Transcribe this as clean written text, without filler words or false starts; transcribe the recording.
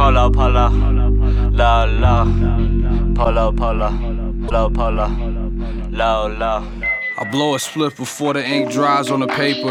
Polo, polo, low, low. Polo, polo, low, polo, low, low. I blow a split before the ink dries on the paper.